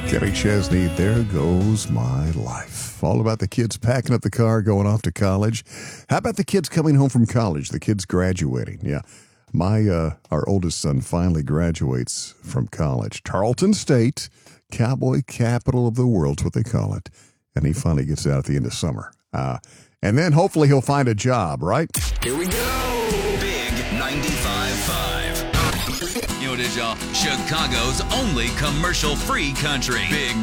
Kenny Chesney, There Goes My Life. All about the kids packing up the car, going off to college. How about the kids coming home from college, the kids graduating? Yeah, our oldest son finally graduates from college. Tarleton State, cowboy capital of the world's what they call it. And he finally gets out at the end of summer. And then hopefully he'll find a job, right? Here we go. Big 95.5. You know what it is, y'all? Chicago's only commercial-free country. Big